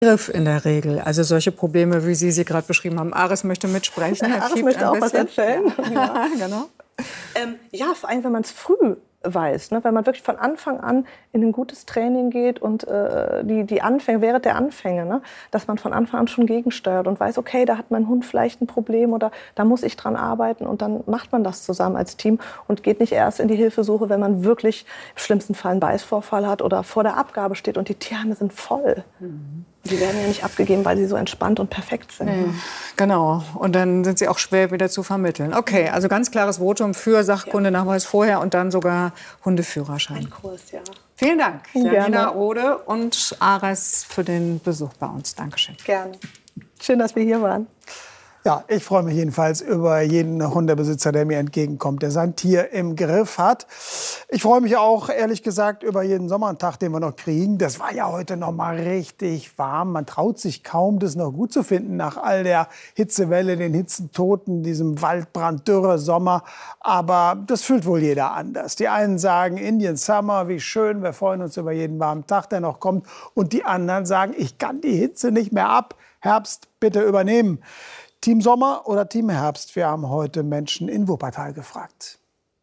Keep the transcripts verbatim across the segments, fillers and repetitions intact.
Griff in der Regel. Also solche Probleme, wie Sie sie gerade beschrieben haben. Aris möchte mitsprechen. Aris möchte auch was erzählen. Ja, ja genau. Ähm, ja, vor allem, wenn man es früh weiß, ne? Wenn man wirklich von Anfang an in ein gutes Training geht und äh, die, die Anfänge, während der Anfänge, ne? Dass man von Anfang an schon gegensteuert und weiß, okay, da hat mein Hund vielleicht ein Problem oder da muss ich dran arbeiten und dann macht man das zusammen als Team und geht nicht erst in die Hilfesuche, wenn man wirklich im schlimmsten Fall einen Beißvorfall hat oder vor der Abgabe steht und die Tierheime sind voll. Mhm. Die werden ja nicht abgegeben, weil sie so entspannt und perfekt sind. Mhm. Genau. Und dann sind sie auch schwer wieder zu vermitteln. Okay, also ganz klares Votum für Sachkundenachweis vorher und dann sogar Hundeführerschein. Ein Kurs, ja. Vielen Dank, Gerne. Janina Rode und Aris, für den Besuch bei uns. Dankeschön. Gerne. Schön, dass wir hier waren. Ja, ich freue mich jedenfalls über jeden Hundebesitzer, der mir entgegenkommt, der sein Tier im Griff hat. Ich freue mich auch, ehrlich gesagt, über jeden Sommertag, den wir noch kriegen. Das war ja heute noch mal richtig warm. Man traut sich kaum, das noch gut zu finden nach all der Hitzewelle, den Hitzentoten, diesem Waldbrand, Dürre, Sommer. Aber das fühlt wohl jeder anders. Die einen sagen, Indian Summer, wie schön, wir freuen uns über jeden warmen Tag, der noch kommt. Und die anderen sagen, ich kann die Hitze nicht mehr ab. Herbst, bitte übernehmen. Team Sommer oder Team Herbst? Wir haben heute Menschen in Wuppertal gefragt.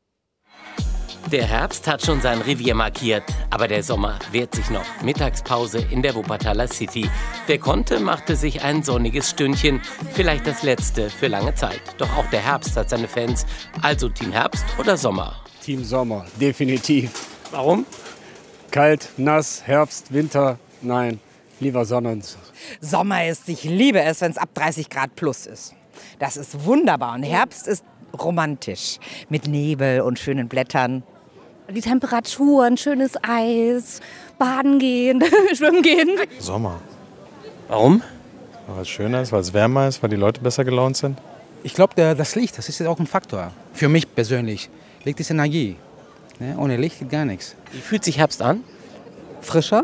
Der Herbst hat schon sein Revier markiert, aber der Sommer wehrt sich noch. Mittagspause in der Wuppertaler City. Wer konnte, machte sich ein sonniges Stündchen. Vielleicht das letzte für lange Zeit. Doch auch der Herbst hat seine Fans. Also Team Herbst oder Sommer? Team Sommer, definitiv. Warum? Kalt, nass, Herbst, Winter, nein. Lieber Sonne. Sommer ist, ich liebe es, wenn es ab dreißig Grad plus ist. Das ist wunderbar. Und Herbst ist romantisch. Mit Nebel und schönen Blättern. Die Temperaturen, schönes Eis, baden gehen, schwimmen gehen. Sommer. Warum? Weil es schöner ist, weil es wärmer ist, weil die Leute besser gelaunt sind. Ich glaube, das Licht, das ist auch ein Faktor. Für mich persönlich. Licht ist Energie. Ohne Licht geht gar nichts. Wie fühlt sich Herbst an? Frischer.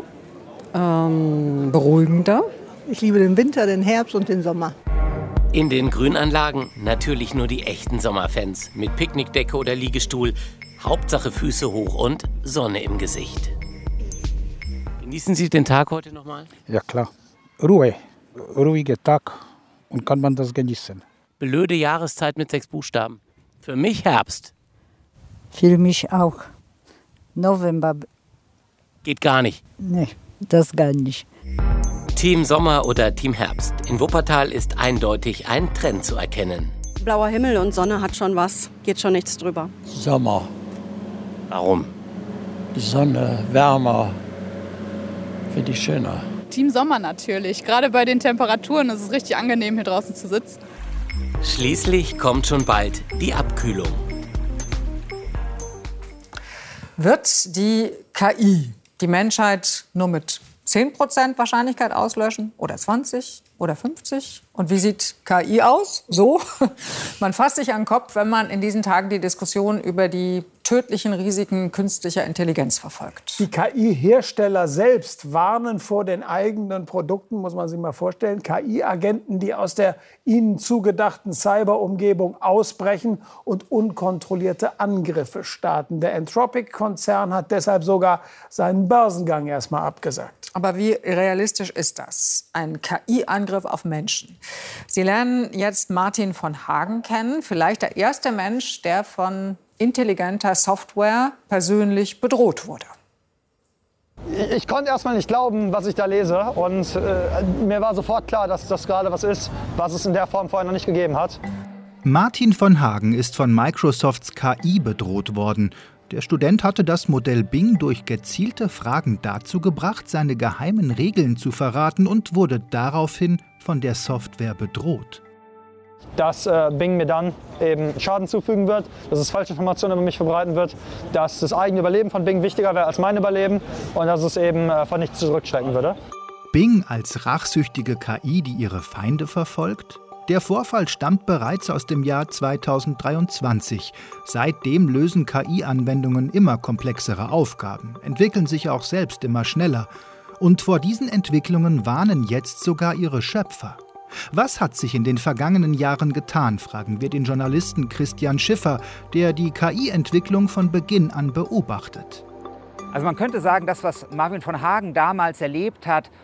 Ähm, beruhigender. Ich liebe den Winter, den Herbst und den Sommer. In den Grünanlagen natürlich nur die echten Sommerfans. Mit Picknickdecke oder Liegestuhl. Hauptsache Füße hoch und Sonne im Gesicht. Genießen Sie den Tag heute noch mal? Ja klar. Ruhe. Ruhiger Tag. Und kann man das genießen. Blöde Jahreszeit mit sechs Buchstaben. Für mich Herbst. Für mich auch. November. Geht gar nicht. Nee. Das gar nicht. Team Sommer oder Team Herbst. In Wuppertal ist eindeutig ein Trend zu erkennen. Blauer Himmel und Sonne hat schon was. Geht schon nichts drüber. Sommer. Warum? Die Sonne, wärmer. Finde ich schöner. Team Sommer natürlich. Gerade bei den Temperaturen ist es richtig angenehm, hier draußen zu sitzen. Schließlich kommt schon bald die Abkühlung. Wird die K I die Menschheit nur mit zehn Prozent Wahrscheinlichkeit auslöschen oder zwanzig oder fünfzig? Und wie sieht K I aus? So? Man fasst sich an den Kopf, wenn man in diesen Tagen die Diskussion über die tödlichen Risiken künstlicher Intelligenz verfolgt. Die K I-Hersteller selbst warnen vor den eigenen Produkten, muss man sich mal vorstellen. K I-Agenten, die aus der ihnen zugedachten Cyberumgebung ausbrechen und unkontrollierte Angriffe starten. Der Anthropic-Konzern hat deshalb sogar seinen Börsengang erstmal abgesagt. Aber wie realistisch ist das? Ein K I-Angriff auf Menschen. Sie lernen jetzt Martin von Hagen kennen, vielleicht der erste Mensch, der von intelligenter Software persönlich bedroht wurde. Ich konnte erst mal nicht glauben, was ich da lese. Und äh, mir war sofort klar, dass das gerade was ist, was es in der Form vorher noch nicht gegeben hat. Martin von Hagen ist von Microsofts K I bedroht worden. Der Student hatte das Modell Bing durch gezielte Fragen dazu gebracht, seine geheimen Regeln zu verraten und wurde daraufhin von der Software bedroht. Dass äh, Bing mir dann eben Schaden zufügen wird, dass es falsche Informationen über mich verbreiten wird, dass das eigene Überleben von Bing wichtiger wäre als mein Überleben und dass es eben äh, von nichts zurückschrecken würde. Bing als rachsüchtige K I, die ihre Feinde verfolgt? Der Vorfall stammt bereits aus dem Jahr zweitausenddreiundzwanzig. Seitdem lösen K I-Anwendungen immer komplexere Aufgaben, entwickeln sich auch selbst immer schneller. Und vor diesen Entwicklungen warnen jetzt sogar ihre Schöpfer. Was hat sich in den vergangenen Jahren getan, fragen wir den Journalisten Christian Schiffer, der die K I-Entwicklung von Beginn an beobachtet. Also man könnte sagen, das, was Martin von Hagen damals erlebt hat,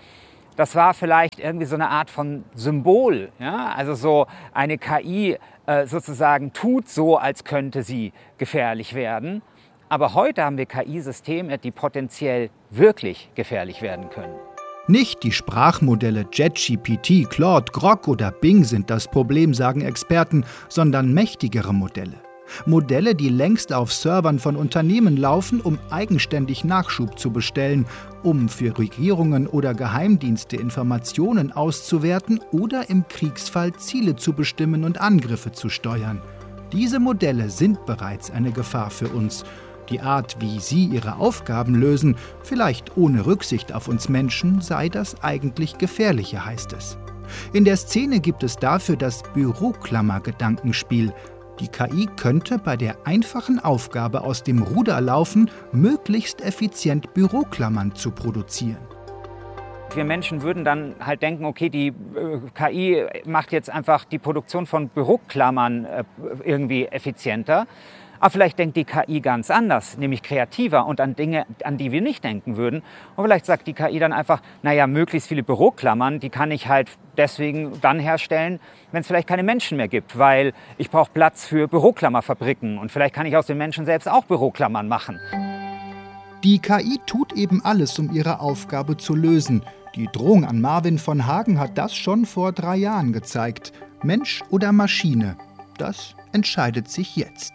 das war vielleicht irgendwie so eine Art von Symbol. Ja? Also so eine K I äh, sozusagen tut so, als könnte sie gefährlich werden. Aber heute haben wir K I-Systeme, die potenziell wirklich gefährlich werden können. Nicht die Sprachmodelle ChatGPT, Claude, Grok oder Bing sind das Problem, sagen Experten, sondern mächtigere Modelle. Modelle, die längst auf Servern von Unternehmen laufen, um eigenständig Nachschub zu bestellen, um für Regierungen oder Geheimdienste Informationen auszuwerten oder im Kriegsfall Ziele zu bestimmen und Angriffe zu steuern. Diese Modelle sind bereits eine Gefahr für uns. Die Art, wie sie ihre Aufgaben lösen, vielleicht ohne Rücksicht auf uns Menschen, sei das eigentlich Gefährliche, heißt es. In der Szene gibt es dafür das Büroklammer-Gedankenspiel. Die K I könnte bei der einfachen Aufgabe aus dem Ruder laufen, möglichst effizient Büroklammern zu produzieren. Wir Menschen würden dann halt denken, okay, die äh, K I macht jetzt einfach die Produktion von Büroklammern äh, irgendwie effizienter. Aber vielleicht denkt die K I ganz anders, nämlich kreativer und an Dinge, an die wir nicht denken würden. Und vielleicht sagt die K I dann einfach, naja, möglichst viele Büroklammern, die kann ich halt deswegen dann herstellen, wenn es vielleicht keine Menschen mehr gibt, weil ich brauche Platz für Büroklammerfabriken und vielleicht kann ich aus den Menschen selbst auch Büroklammern machen. Die K I tut eben alles, um ihre Aufgabe zu lösen. Die Drohung an Marvin von Hagen hat das schon vor drei Jahren gezeigt. Mensch oder Maschine, das entscheidet sich jetzt.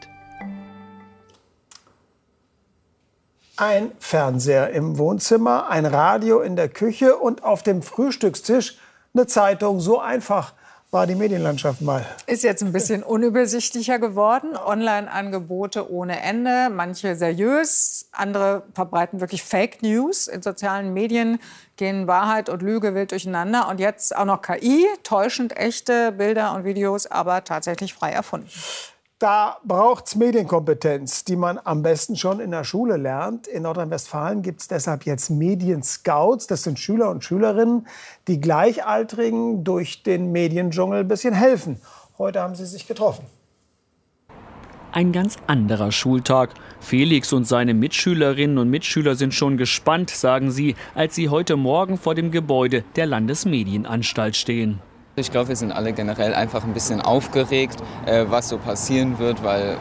Ein Fernseher im Wohnzimmer, ein Radio in der Küche und auf dem Frühstückstisch eine Zeitung. So einfach war die Medienlandschaft mal. Ist jetzt ein bisschen unübersichtlicher geworden. Online-Angebote ohne Ende, manche seriös, andere verbreiten wirklich Fake News. In sozialen Medien gehen Wahrheit und Lüge wild durcheinander. Und jetzt auch noch K I, täuschend echte Bilder und Videos, aber tatsächlich frei erfunden. Da braucht es Medienkompetenz, die man am besten schon in der Schule lernt. In Nordrhein-Westfalen gibt es deshalb jetzt Medienscouts. Das sind Schüler und Schülerinnen, die Gleichaltrigen durch den Mediendschungel ein bisschen helfen. Heute haben sie sich getroffen. Ein ganz anderer Schultag. Felix und seine Mitschülerinnen und Mitschüler sind schon gespannt, sagen sie, als sie heute Morgen vor dem Gebäude der Landesmedienanstalt stehen. Ich glaube, wir sind alle generell einfach ein bisschen aufgeregt, äh, was so passieren wird, weil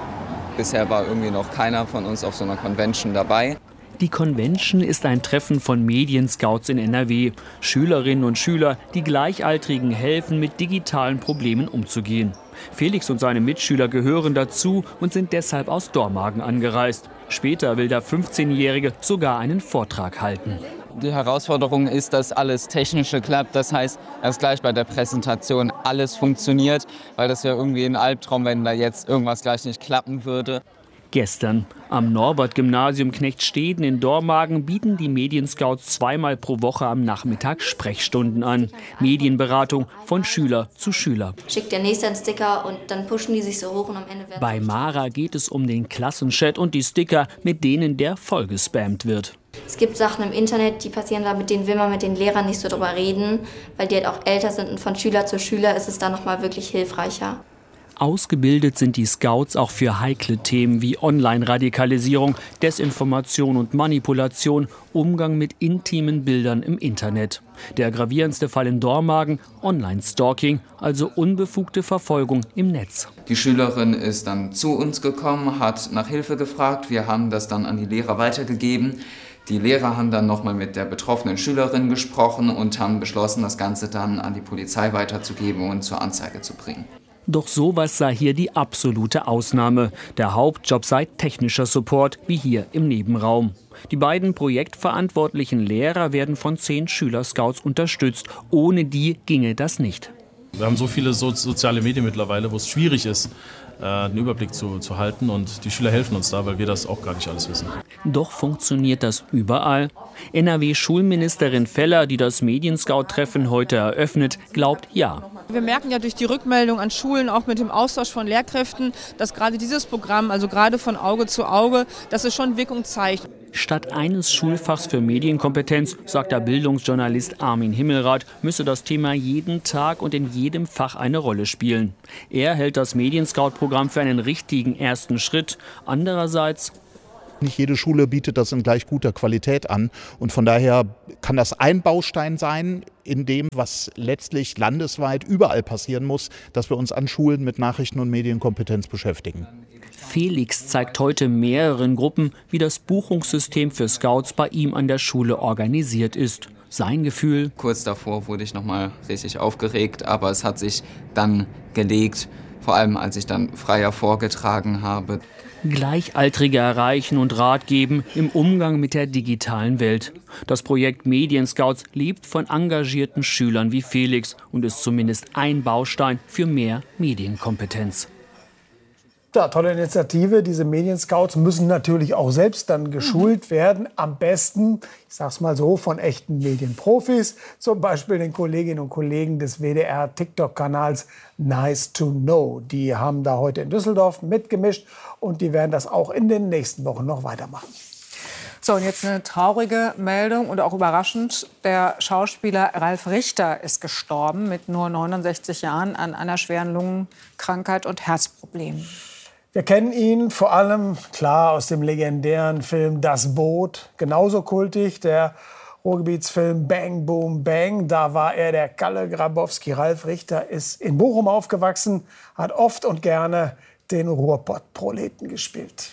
bisher war irgendwie noch keiner von uns auf so einer Convention dabei. Die Convention ist ein Treffen von Medienscouts in N R W. Schülerinnen und Schüler, die Gleichaltrigen helfen, mit digitalen Problemen umzugehen. Felix und seine Mitschüler gehören dazu und sind deshalb aus Dormagen angereist. Später will der fünfzehnjährige sogar einen Vortrag halten. Die Herausforderung ist, dass alles Technische klappt. Das heißt, dass gleich bei der Präsentation alles funktioniert, weil das wäre irgendwie ein Albtraum, wenn da jetzt irgendwas gleich nicht klappen würde. Gestern am Norbert-Gymnasium Knechtsteden in Dormagen bieten die Medienscouts zweimal pro Woche am Nachmittag Sprechstunden an. Medienberatung von Schüler zu Schüler. Schickt der Nächste einen Sticker und dann pushen die sich so hoch und am Ende werden... Bei Mara geht es um den Klassenchat und die Sticker, mit denen der vollgespammt wird. Es gibt Sachen im Internet, die passieren da, mit denen will man mit den Lehrern nicht so drüber reden, weil die halt auch älter sind und von Schüler zu Schüler ist es da noch mal wirklich hilfreicher. Ausgebildet sind die Scouts auch für heikle Themen wie Online-Radikalisierung, Desinformation und Manipulation, Umgang mit intimen Bildern im Internet. Der gravierendste Fall in Dormagen, Online-Stalking, also unbefugte Verfolgung im Netz. Die Schülerin ist dann zu uns gekommen, hat nach Hilfe gefragt. Wir haben das dann an die Lehrer weitergegeben. Die Lehrer haben dann nochmal mit der betroffenen Schülerin gesprochen und haben beschlossen, das Ganze dann an die Polizei weiterzugeben und zur Anzeige zu bringen. Doch sowas sei hier die absolute Ausnahme. Der Hauptjob sei technischer Support, wie hier im Nebenraum. Die beiden projektverantwortlichen Lehrer werden von zehn Schülerscouts unterstützt. Ohne die ginge das nicht. Wir haben so viele so soziale Medien mittlerweile, wo es schwierig ist, einen Überblick zu, zu halten. Und die Schüler helfen uns da, weil wir das auch gar nicht alles wissen. Doch funktioniert das überall? N R W-Schulministerin Feller, die das Medienscout-Treffen heute eröffnet, glaubt ja. Wir merken ja durch die Rückmeldung an Schulen, auch mit dem Austausch von Lehrkräften, dass gerade dieses Programm, also gerade von Auge zu Auge, dass es schon Wirkung zeigt. Statt eines Schulfachs für Medienkompetenz, sagt der Bildungsjournalist Armin Himmelrath, müsse das Thema jeden Tag und in jedem Fach eine Rolle spielen. Er hält das Medienscout-Programm für einen richtigen ersten Schritt. Andererseits: Nicht jede Schule bietet das in gleich guter Qualität an. Und von daher kann das ein Baustein sein in dem, was letztlich landesweit überall passieren muss, dass wir uns an Schulen mit Nachrichten- und Medienkompetenz beschäftigen. Felix zeigt heute mehreren Gruppen, wie das Buchungssystem für Scouts bei ihm an der Schule organisiert ist. Sein Gefühl: Kurz davor wurde ich noch mal richtig aufgeregt, aber es hat sich dann gelegt, vor allem als ich dann freier vorgetragen habe. Gleichaltrige erreichen und Rat geben im Umgang mit der digitalen Welt. Das Projekt Medienscouts lebt von engagierten Schülern wie Felix und ist zumindest ein Baustein für mehr Medienkompetenz. Ja, tolle Initiative. Diese Medienscouts müssen natürlich auch selbst dann geschult werden. Am besten, ich sag's mal so, von echten Medienprofis. Zum Beispiel den Kolleginnen und Kollegen des W D R-TikTok-Kanals Nice to Know. Die haben da heute in Düsseldorf mitgemischt und die werden das auch in den nächsten Wochen noch weitermachen. So, und jetzt eine traurige Meldung und auch überraschend. Der Schauspieler Ralf Richter ist gestorben mit nur neunundsechzig Jahren an einer schweren Lungenkrankheit und Herzproblemen. Wir kennen ihn vor allem, klar, aus dem legendären Film Das Boot. Genauso kultig, der Ruhrgebietsfilm Bang Boom Bang. Da war er der Kalle Grabowski. Ralf Richter ist in Bochum aufgewachsen, hat oft und gerne den Ruhrpott-Proleten gespielt.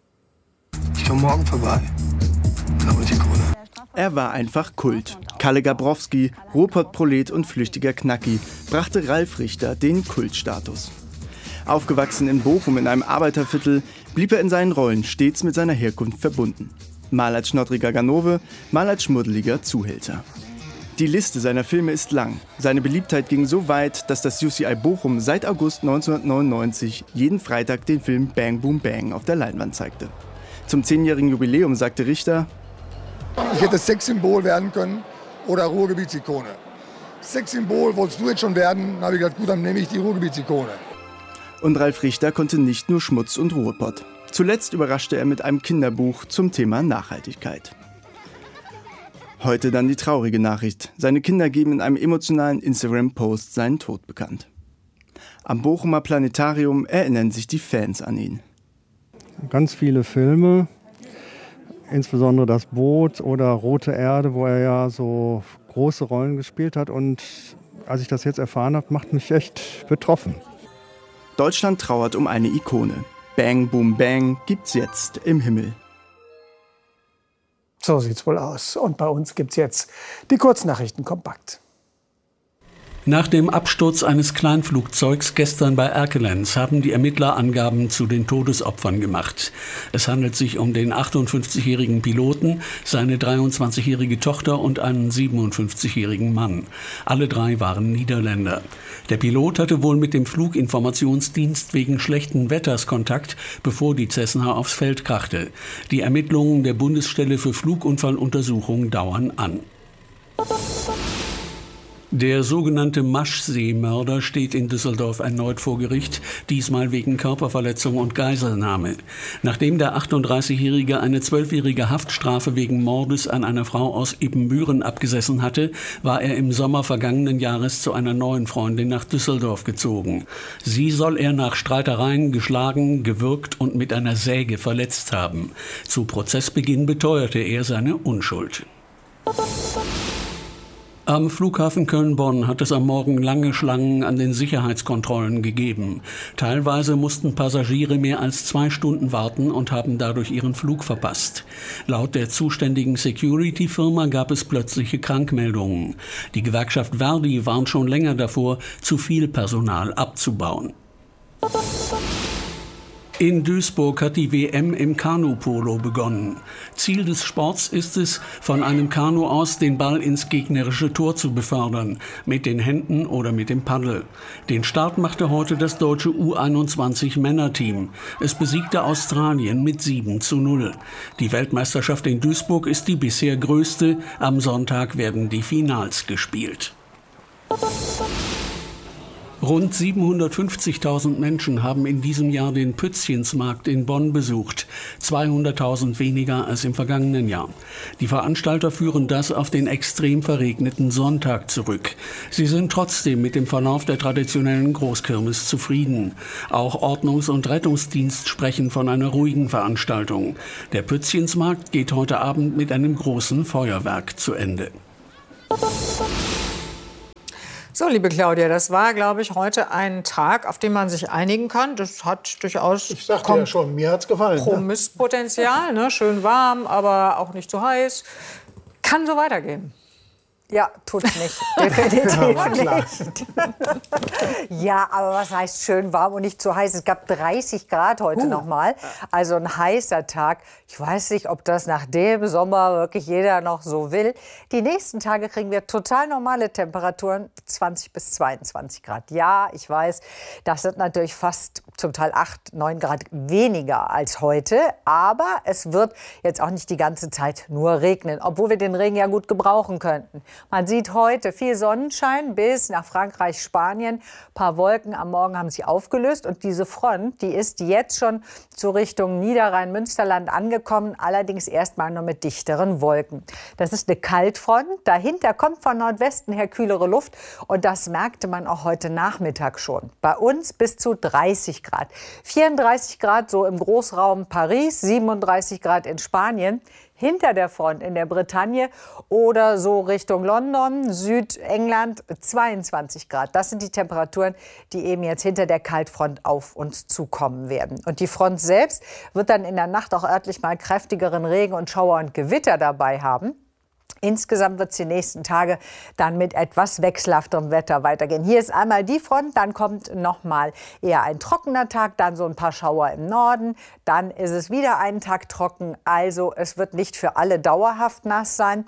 Ich komme morgen vorbei. Da hol ich die Kohle. Er war einfach Kult. Kalle Grabowski, Ruhrpott-Prolet und flüchtiger Knacki, brachte Ralf Richter den Kultstatus. Aufgewachsen in Bochum in einem Arbeiterviertel, blieb er in seinen Rollen stets mit seiner Herkunft verbunden. Mal als schnoddriger Ganove, mal als schmuddeliger Zuhälter. Die Liste seiner Filme ist lang. Seine Beliebtheit ging so weit, dass das U C I Bochum seit August neunzehnhundertneunundneunzig jeden Freitag den Film Bang Boom Bang auf der Leinwand zeigte. Zum zehnjährigen Jubiläum sagte Richter: Ich hätte Sexsymbol werden können oder Ruhrgebietsikone. Sexsymbol wolltest du jetzt schon werden, dann habe ich gesagt, gut, dann nehme ich die Ruhrgebietsikone. Und Ralf Richter konnte nicht nur Schmutz und Ruhrpott. Zuletzt überraschte er mit einem Kinderbuch zum Thema Nachhaltigkeit. Heute dann die traurige Nachricht. Seine Kinder geben in einem emotionalen Instagram-Post seinen Tod bekannt. Am Bochumer Planetarium erinnern sich die Fans an ihn. Ganz viele Filme, insbesondere Das Boot oder Rote Erde, wo er ja so große Rollen gespielt hat. Und als ich das jetzt erfahren habe, macht mich echt betroffen. Deutschland trauert um eine Ikone. Bang Boom Bang gibt's jetzt im Himmel. So sieht's wohl aus. Und bei uns gibt's jetzt die Kurznachrichten kompakt. Nach dem Absturz eines Kleinflugzeugs gestern bei Erkelenz haben die Ermittler Angaben zu den Todesopfern gemacht. Es handelt sich um den achtundfünfzigjährigen Piloten, seine dreiundzwanzigjährige Tochter und einen siebenundfünfzigjährigen Mann. Alle drei waren Niederländer. Der Pilot hatte wohl mit dem Fluginformationsdienst wegen schlechten Wetters Kontakt, bevor die Cessna aufs Feld krachte. Die Ermittlungen der Bundesstelle für Flugunfalluntersuchung dauern an. Der sogenannte Maschsee-Mörder steht in Düsseldorf erneut vor Gericht, diesmal wegen Körperverletzung und Geiselnahme. Nachdem der achtunddreißigjährige eine zwölfjährige Haftstrafe wegen Mordes an einer Frau aus Ibbenbüren abgesessen hatte, war er im Sommer vergangenen Jahres zu einer neuen Freundin nach Düsseldorf gezogen. Sie soll er nach Streitereien geschlagen, gewürgt und mit einer Säge verletzt haben. Zu Prozessbeginn beteuerte er seine Unschuld. Am Flughafen Köln-Bonn hat es am Morgen lange Schlangen an den Sicherheitskontrollen gegeben. Teilweise mussten Passagiere mehr als zwei Stunden warten und haben dadurch ihren Flug verpasst. Laut der zuständigen Security-Firma gab es plötzliche Krankmeldungen. Die Gewerkschaft Verdi warnt schon länger davor, zu viel Personal abzubauen. In Duisburg hat die W M im Kanu-Polo begonnen. Ziel des Sports ist es, von einem Kanu aus den Ball ins gegnerische Tor zu befördern, mit den Händen oder mit dem Paddel. Den Start machte heute das deutsche U einundzwanzig Männerteam. Es besiegte Australien mit sieben zu null. Die Weltmeisterschaft in Duisburg ist die bisher größte. Am Sonntag werden die Finals gespielt. Rund siebenhundertfünfzigtausend Menschen haben in diesem Jahr den Pützchensmarkt in Bonn besucht. zweihunderttausend weniger als im vergangenen Jahr. Die Veranstalter führen das auf den extrem verregneten Sonntag zurück. Sie sind trotzdem mit dem Verlauf der traditionellen Großkirmes zufrieden. Auch Ordnungs- und Rettungsdienst sprechen von einer ruhigen Veranstaltung. Der Pützchensmarkt geht heute Abend mit einem großen Feuerwerk zu Ende. So, liebe Claudia, das war, glaube ich, heute ein Tag, auf den man sich einigen kann. Das hat durchaus ich sagte ja schon, mir hat's gefallen. Kompromisspotenzial, ne? Schön warm, aber auch nicht zu heiß. Kann so weitergehen. Ja, tut's nicht. Definitiv ja, nicht. Ja, aber was heißt schön warm und nicht zu heiß? Es gab dreißig Grad heute uh. noch mal. Also ein heißer Tag. Ich weiß nicht, ob das nach dem Sommer wirklich jeder noch so will. Die nächsten Tage kriegen wir total normale Temperaturen, zwanzig bis zweiundzwanzig Grad. Ja, ich weiß, das sind natürlich fast zum Teil acht, neun Grad weniger als heute. Aber es wird jetzt auch nicht die ganze Zeit nur regnen, obwohl wir den Regen ja gut gebrauchen könnten. Man sieht heute viel Sonnenschein bis nach Frankreich, Spanien. Ein paar Wolken am Morgen haben sich aufgelöst. Und diese Front, die ist jetzt schon zur Richtung Niederrhein-Münsterland angekommen. Allerdings erstmal nur mit dichteren Wolken. Das ist eine Kaltfront. Dahinter kommt von Nordwesten her kühlere Luft. Und das merkte man auch heute Nachmittag schon. Bei uns bis zu dreißig Grad. vierunddreißig Grad so im Großraum Paris, siebenunddreißig Grad in Spanien. Hinter der Front in der Bretagne oder so Richtung London, Südengland zweiundzwanzig Grad. Das sind die Temperaturen, die eben jetzt hinter der Kaltfront auf uns zukommen werden. Und die Front selbst wird dann in der Nacht auch örtlich mal kräftigeren Regen und Schauer und Gewitter dabei haben. Insgesamt wird es die nächsten Tage dann mit etwas wechselhafterem Wetter weitergehen. Hier ist einmal die Front, dann kommt noch mal eher ein trockener Tag, dann so ein paar Schauer im Norden, dann ist es wieder einen Tag trocken. Also es wird nicht für alle dauerhaft nass sein.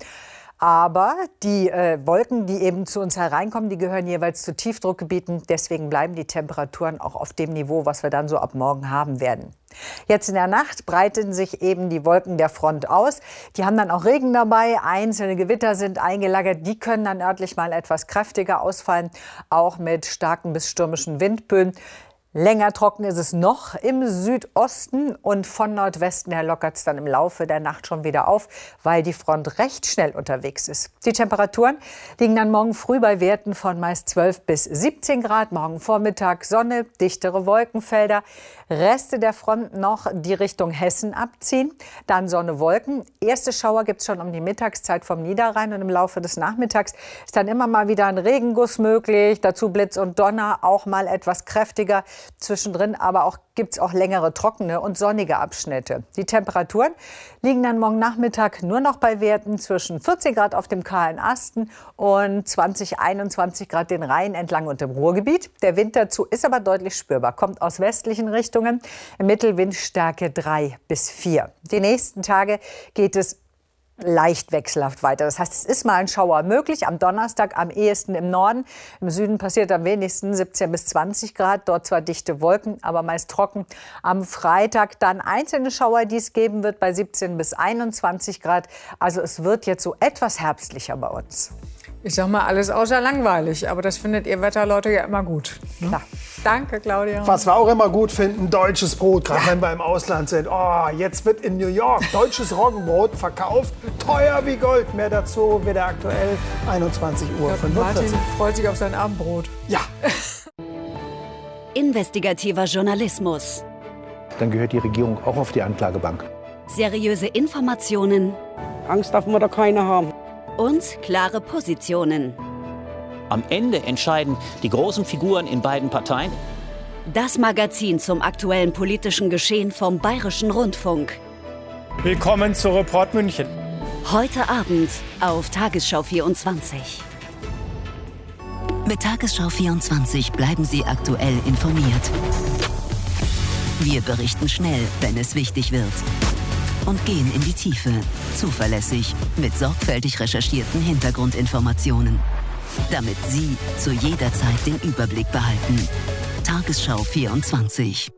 Aber die äh, Wolken, die eben zu uns hereinkommen, die gehören jeweils zu Tiefdruckgebieten. Deswegen bleiben die Temperaturen auch auf dem Niveau, was wir dann so ab morgen haben werden. Jetzt in der Nacht breiten sich eben die Wolken der Front aus. Die haben dann auch Regen dabei. Einzelne Gewitter sind eingelagert. Die können dann örtlich mal etwas kräftiger ausfallen, auch mit starken bis stürmischen Windböen. Länger trocken ist es noch im Südosten und von Nordwesten her lockert es dann im Laufe der Nacht schon wieder auf, weil die Front recht schnell unterwegs ist. Die Temperaturen liegen dann morgen früh bei Werten von meist zwölf bis siebzehn Grad. Morgen Vormittag Sonne, dichtere Wolkenfelder. Reste der Front noch die Richtung Hessen abziehen. Dann Sonne, Wolken. Erste Schauer gibt es schon um die Mittagszeit vom Niederrhein und im Laufe des Nachmittags ist dann immer mal wieder ein Regenguss möglich. Dazu Blitz und Donner, auch mal etwas kräftiger. Zwischendrin aber auch gibt es auch längere trockene und sonnige Abschnitte. Die Temperaturen liegen dann morgen Nachmittag nur noch bei Werten zwischen vierzehn Grad auf dem kahlen Asten und zwanzig, einundzwanzig Grad den Rhein entlang und im Ruhrgebiet. Der Wind dazu ist aber deutlich spürbar, kommt aus westlichen Richtungen, im Mittelwindstärke drei bis vier. Die nächsten Tage geht es leicht wechselhaft weiter. Das heißt, es ist mal ein Schauer möglich. Am Donnerstag am ehesten im Norden. Im Süden passiert am wenigsten siebzehn bis zwanzig Grad. Dort zwar dichte Wolken, aber meist trocken. Am Freitag dann einzelne Schauer, die es geben wird, bei siebzehn bis einundzwanzig Grad. Also es wird jetzt so etwas herbstlicher bei uns. Ich sag mal, alles außer langweilig. Aber das findet ihr Wetterleute ja immer gut. Ne? Klar. Danke, Claudia. Was wir auch immer gut finden, deutsches Brot, gerade ja. wenn wir im Ausland sind. Oh, jetzt wird in New York deutsches Roggenbrot verkauft, teuer wie Gold. Mehr dazu wieder aktuell einundzwanzig Uhr fünfundvierzig. Martin freut sich auf sein Abendbrot. Ja. Investigativer Journalismus. Dann gehört die Regierung auch auf die Anklagebank. Seriöse Informationen. Angst darf man da keine haben. Und klare Positionen. Am Ende entscheiden die großen Figuren in beiden Parteien. Das Magazin zum aktuellen politischen Geschehen vom Bayerischen Rundfunk. Willkommen zu Report München. Heute Abend auf Tagesschau vierundzwanzig. Mit Tagesschau vierundzwanzig bleiben Sie aktuell informiert. Wir berichten schnell, wenn es wichtig wird. Und gehen in die Tiefe, zuverlässig, mit sorgfältig recherchierten Hintergrundinformationen. Damit Sie zu jeder Zeit den Überblick behalten. Tagesschau vierundzwanzig.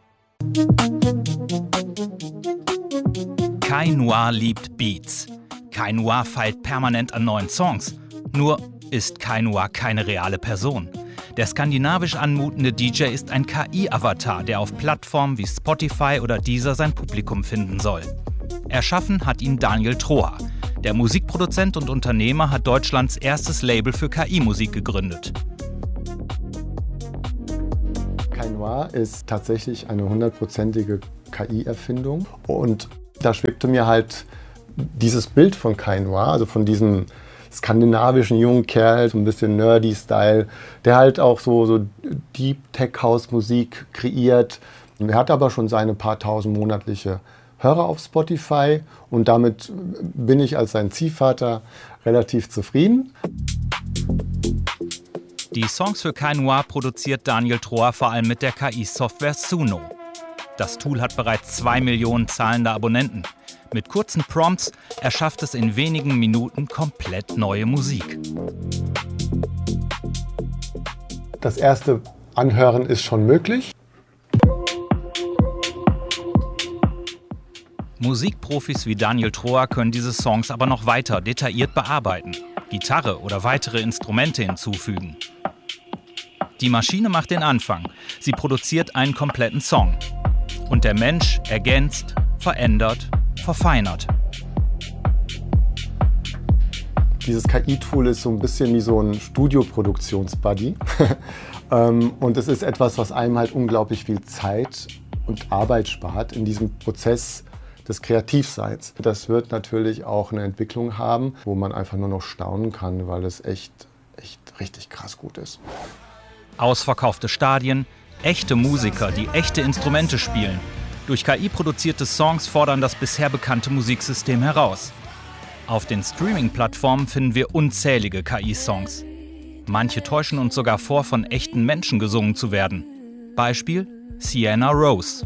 Kai Noir liebt Beats. Kainua feilt permanent an neuen Songs. Nur ist Kainua keine reale Person. Der skandinavisch anmutende D J ist ein K I-Avatar, der auf Plattformen wie Spotify oder Deezer sein Publikum finden soll. Erschaffen hat ihn Daniel Troha. Der Musikproduzent und Unternehmer hat Deutschlands erstes Label für K I-Musik gegründet. Kainua ist tatsächlich eine hundertprozentige K I-Erfindung. Und da schwebte mir halt dieses Bild von Kainua, also von diesem skandinavischen jungen Kerl, so ein bisschen nerdy-Style, der halt auch so, so Deep Tech House Musik kreiert. Er hat aber schon seine paar tausend monatliche Hörer auf Spotify und damit bin ich als sein Ziehvater relativ zufrieden. Die Songs für Kainua produziert Daniel Troha vor allem mit der K I-Software Suno. Das Tool hat bereits zwei Millionen zahlende Abonnenten. Mit kurzen Prompts erschafft es in wenigen Minuten komplett neue Musik. Das erste Anhören ist schon möglich. Musikprofis wie Daniel Troha können diese Songs aber noch weiter detailliert bearbeiten, Gitarre oder weitere Instrumente hinzufügen. Die Maschine macht den Anfang. Sie produziert einen kompletten Song. Und der Mensch ergänzt, verändert, verfeinert. Dieses K I-Tool ist so ein bisschen wie so ein Studioproduktionsbuddy. Und es ist etwas, was einem halt unglaublich viel Zeit und Arbeit spart in diesem Prozess des Kreativseins. Das wird natürlich auch eine Entwicklung haben, wo man einfach nur noch staunen kann, weil es echt, echt richtig krass gut ist. Ausverkaufte Stadien, echte Musiker, die echte Instrumente spielen. Durch K I produzierte Songs fordern das bisher bekannte Musiksystem heraus. Auf den Streaming-Plattformen finden wir unzählige K I-Songs. Manche täuschen uns sogar vor, von echten Menschen gesungen zu werden. Beispiel Sienna Rose.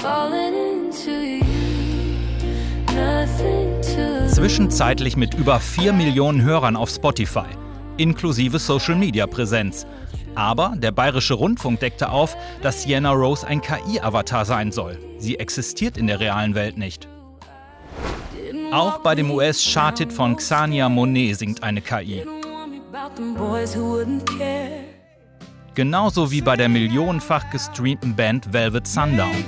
Zwischenzeitlich mit über vier Millionen Hörern auf Spotify, inklusive Social-Media-Präsenz. Aber der Bayerische Rundfunk deckte auf, dass Sienna Rose ein K I-Avatar sein soll. Sie existiert in der realen Welt nicht. Auch bei dem U S-Charthit von Xania Monet singt eine K I. Genauso wie bei der millionenfach gestreamten Band Velvet Sundown.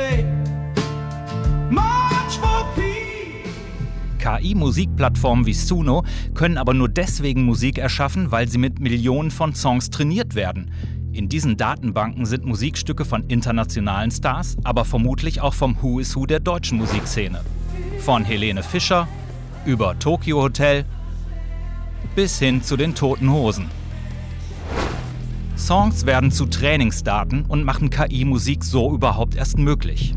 K I-Musikplattformen wie Suno können aber nur deswegen Musik erschaffen, weil sie mit Millionen von Songs trainiert werden. In diesen Datenbanken sind Musikstücke von internationalen Stars, aber vermutlich auch vom Who is Who der deutschen Musikszene. Von Helene Fischer über Tokyo Hotel bis hin zu den Toten Hosen. Songs werden zu Trainingsdaten und machen K I-Musik so überhaupt erst möglich.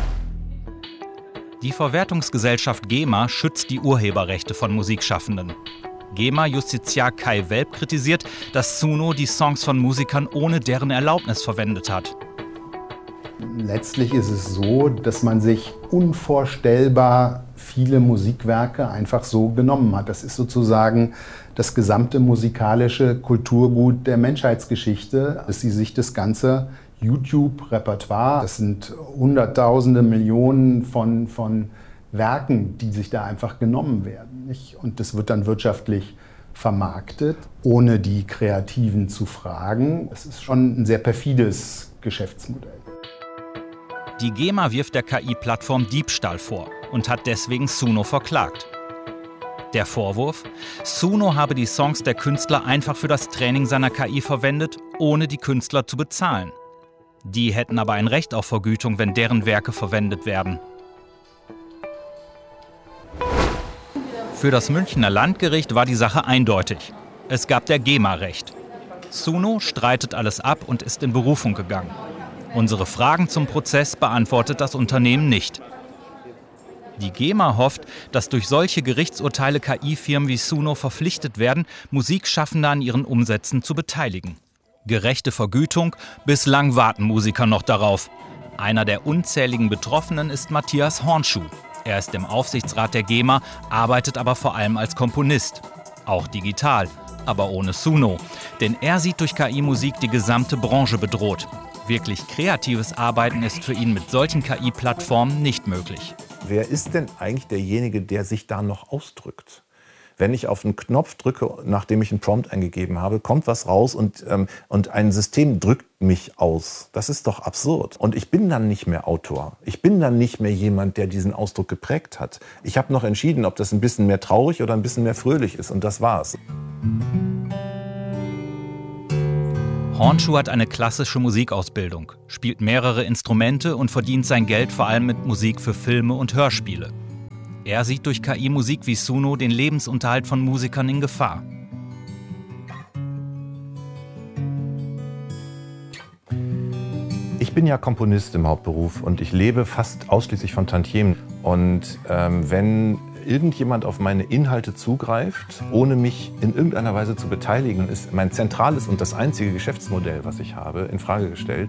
Die Verwertungsgesellschaft GEMA schützt die Urheberrechte von Musikschaffenden. GEMA-Justiziar Kai Welp kritisiert, dass Suno die Songs von Musikern ohne deren Erlaubnis verwendet hat. Letztlich ist es so, dass man sich unvorstellbar viele Musikwerke einfach so genommen hat. Das ist sozusagen das gesamte musikalische Kulturgut der Menschheitsgeschichte, dass sie sich das ganze YouTube-Repertoire, das sind Hunderttausende, Millionen von, von Werken, die sich da einfach genommen werden. Nicht? Und das wird dann wirtschaftlich vermarktet, ohne die Kreativen zu fragen. Es ist schon ein sehr perfides Geschäftsmodell. Die GEMA wirft der K I-Plattform Diebstahl vor und hat deswegen Suno verklagt. Der Vorwurf? Suno habe die Songs der Künstler einfach für das Training seiner K I verwendet, ohne die Künstler zu bezahlen. Die hätten aber ein Recht auf Vergütung, wenn deren Werke verwendet werden. Für das Münchner Landgericht war die Sache eindeutig. Es gab der GEMA recht. Suno streitet alles ab und ist in Berufung gegangen. Unsere Fragen zum Prozess beantwortet das Unternehmen nicht. Die GEMA hofft, dass durch solche Gerichtsurteile K I-Firmen wie Suno verpflichtet werden, Musikschaffende an ihren Umsätzen zu beteiligen. Gerechte Vergütung, bislang warten Musiker noch darauf. Einer der unzähligen Betroffenen ist Matthias Hornschuh. Er ist im Aufsichtsrat der GEMA, arbeitet aber vor allem als Komponist. Auch digital, aber ohne Suno. Denn er sieht durch K I-Musik die gesamte Branche bedroht. Wirklich kreatives Arbeiten ist für ihn mit solchen K I-Plattformen nicht möglich. wer ist denn eigentlich derjenige, der sich da noch ausdrückt? Wenn ich auf einen Knopf drücke, nachdem ich einen Prompt eingegeben habe, kommt was raus und, ähm, und ein System drückt mich aus. Das ist doch absurd. Und ich bin dann nicht mehr Autor. Ich bin dann nicht mehr jemand, der diesen Ausdruck geprägt hat. Ich habe noch entschieden, ob das ein bisschen mehr traurig oder ein bisschen mehr fröhlich ist. Und das war's. Hornschuh hat eine klassische Musikausbildung, spielt mehrere Instrumente und verdient sein Geld vor allem mit Musik für Filme und Hörspiele. Er sieht durch K I-Musik wie Suno den Lebensunterhalt von Musikern in Gefahr. Ich bin ja Komponist im Hauptberuf und ich lebe fast ausschließlich von Tantiemen. Und ähm, wenn irgendjemand auf meine Inhalte zugreift, ohne mich in irgendeiner Weise zu beteiligen, ist mein zentrales und das einzige Geschäftsmodell, was ich habe, in Frage gestellt.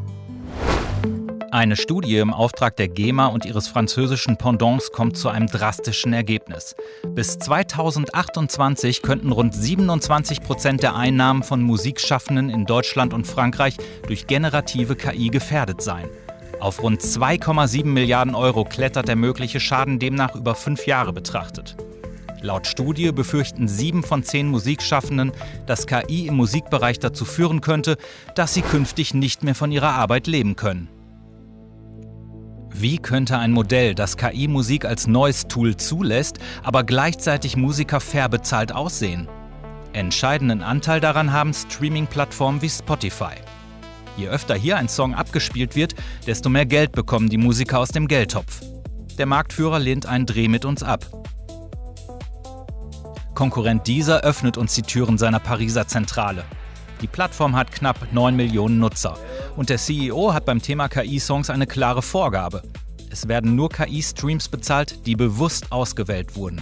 Eine Studie im Auftrag der GEMA und ihres französischen Pendants kommt zu einem drastischen Ergebnis. Bis zweitausendachtundzwanzig könnten rund siebenundzwanzig Prozent der Einnahmen von Musikschaffenden in Deutschland und Frankreich durch generative K I gefährdet sein. Auf rund zwei Komma sieben Milliarden Euro klettert der mögliche Schaden demnach über fünf Jahre betrachtet. Laut Studie befürchten sieben von zehn Musikschaffenden, dass K I im Musikbereich dazu führen könnte, dass sie künftig nicht mehr von ihrer Arbeit leben können. Wie könnte ein Modell, das K I-Musik als neues Tool zulässt, aber gleichzeitig Musiker fair bezahlt aussehen? Entscheidenden Anteil daran haben Streaming-Plattformen wie Spotify. Je öfter hier ein Song abgespielt wird, desto mehr Geld bekommen die Musiker aus dem Geldtopf. Der Marktführer lehnt einen Dreh mit uns ab. Konkurrent Deezer öffnet uns die Türen seiner Pariser Zentrale. Die Plattform hat knapp neun Millionen Nutzer. Und der C E O hat beim Thema K I-Songs eine klare Vorgabe. Es werden nur K I-Streams bezahlt, die bewusst ausgewählt wurden.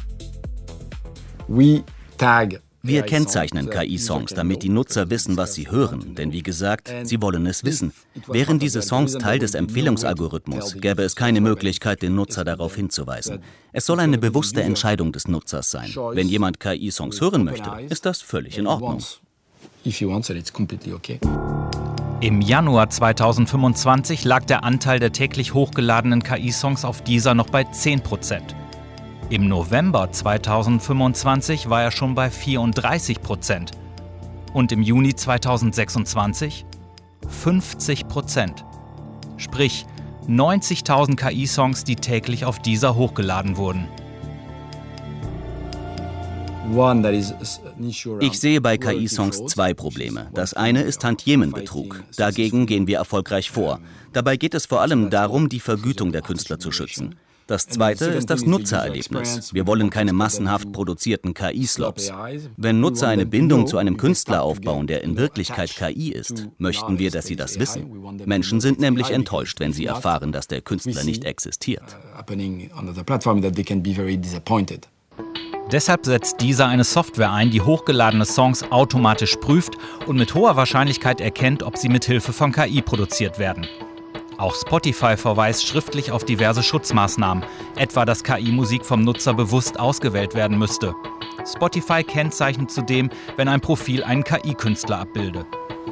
Wir kennzeichnen K I-Songs, damit die Nutzer wissen, was sie hören. Denn wie gesagt, sie wollen es wissen. Wären diese Songs Teil des Empfehlungsalgorithmus, gäbe es keine Möglichkeit, den Nutzer darauf hinzuweisen. Es soll eine bewusste Entscheidung des Nutzers sein. Wenn jemand K I-Songs hören möchte, ist das völlig in Ordnung. Im Januar zweitausendfünfundzwanzig lag der Anteil der täglich hochgeladenen K I-Songs auf Deezer noch bei zehn Prozent. Im November zweitausendfünfundzwanzig war er schon bei vierunddreißig Prozent. Und im Juni zweitausendsechsundzwanzig fünfzig Prozent. Sprich neunzigtausend K I-Songs, die täglich auf Deezer hochgeladen wurden. Ich sehe bei K I-Songs zwei Probleme. Das eine ist Tantiemenbetrug. Dagegen gehen wir erfolgreich vor. Dabei geht es vor allem darum, die Vergütung der Künstler zu schützen. Das zweite ist das Nutzererlebnis. Wir wollen keine massenhaft produzierten K I-Slops. Wenn Nutzer eine Bindung zu einem Künstler aufbauen, der in Wirklichkeit K I ist, möchten wir, dass sie das wissen. Menschen sind nämlich enttäuscht, wenn sie erfahren, dass der Künstler nicht existiert. Deshalb setzt Deezer eine Software ein, die hochgeladene Songs automatisch prüft und mit hoher Wahrscheinlichkeit erkennt, ob sie mit Hilfe von K I produziert werden. Auch Spotify verweist schriftlich auf diverse Schutzmaßnahmen, etwa dass K I-Musik vom Nutzer bewusst ausgewählt werden müsste. Spotify kennzeichnet zudem, wenn ein Profil einen K I-Künstler abbilde.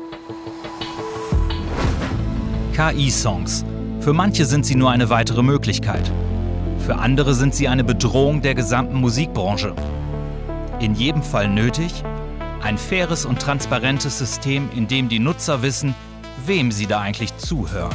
K I-Songs. Für manche sind sie nur eine weitere Möglichkeit. Für andere sind sie eine Bedrohung der gesamten Musikbranche. In jedem Fall nötig ein faires und transparentes System, in dem die Nutzer wissen, wem sie da eigentlich zuhören.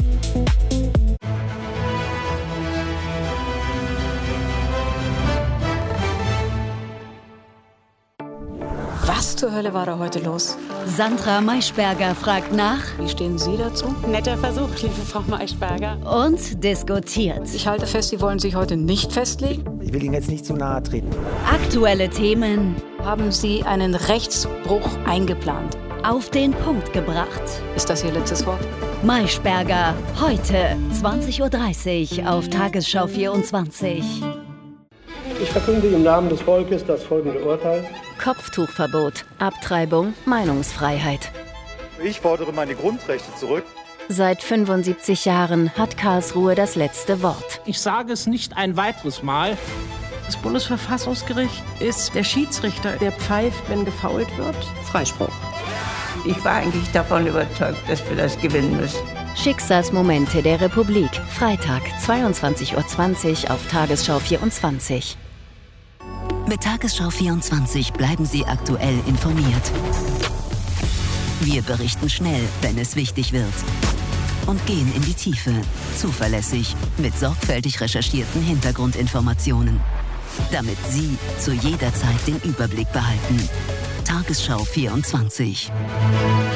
Was zur Hölle war da heute los? Sandra Maischberger fragt nach. Wie stehen Sie dazu? Netter Versuch, liebe Frau Maischberger. Und diskutiert. Ich halte fest, Sie wollen sich heute nicht festlegen. Ich will Ihnen jetzt nicht zu nahe treten. Aktuelle Themen. Haben Sie einen Rechtsbruch eingeplant? Auf den Punkt gebracht. Ist das Ihr letztes Wort? Maischberger, heute zwanzig Uhr dreißig auf Tagesschau vierundzwanzig. Ich verkünde im Namen des Volkes das folgende Urteil. Kopftuchverbot, Abtreibung, Meinungsfreiheit. Ich fordere meine Grundrechte zurück. Seit fünfundsiebzig Jahren hat Karlsruhe das letzte Wort. Ich sage es nicht ein weiteres Mal. Das Bundesverfassungsgericht ist der Schiedsrichter, der pfeift, wenn gefault wird. Freispruch. Ich war eigentlich davon überzeugt, dass wir das gewinnen müssen. Schicksalsmomente der Republik. Freitag, zweiundzwanzig Uhr zwanzig auf Tagesschau vierundzwanzig. Mit Tagesschau vierundzwanzig bleiben Sie aktuell informiert. Wir berichten schnell, wenn es wichtig wird. Und gehen in die Tiefe. Zuverlässig, mit sorgfältig recherchierten Hintergrundinformationen. Damit Sie zu jeder Zeit den Überblick behalten. Tagesschau vierundzwanzig.